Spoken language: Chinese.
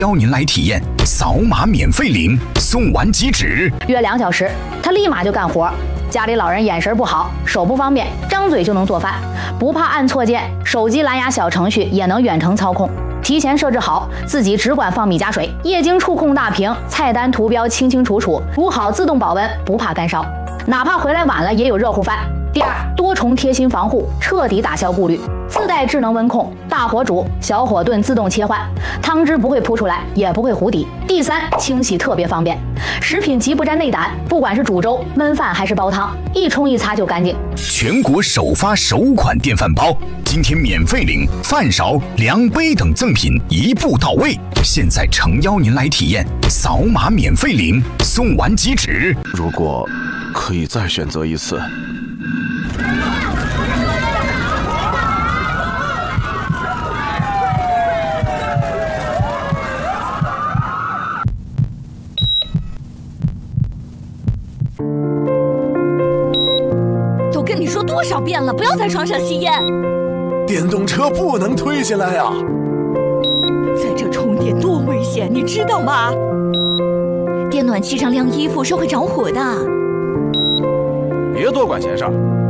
邀您来体验，扫码免费领，送完即止。 约2小时，他立马就干活。家里老人眼神不好，手不方便，张嘴就能做饭，不怕按错键，手机蓝牙小程序也能远程操控。提前设置好，自己只管放米加水，液晶触控大屏，菜单图标清清楚楚，煮好自动保温，不怕干烧。哪怕回来晚了，也有热乎饭。第二，多重贴心防护，彻底打消顾虑。自带智能温控，大火煮、小火炖自动切换，汤汁不会扑出来，也不会糊底。第三，清洗特别方便，食品级不沾内胆，不管是煮粥、焖饭还是煲汤，一冲一擦就干净。 全国首发首款电饭煲，今天免费领饭勺、量杯等赠品一步到位。现在诚邀您来体验，扫码免费领，送完即止。 如果可以再选择一次。 都跟你说多少遍了，不要在床上吸烟。 电动车不能推下来呀！ 在这充电多危险，你知道吗？电暖气上晾衣服是会着火的。 别多管闲事儿。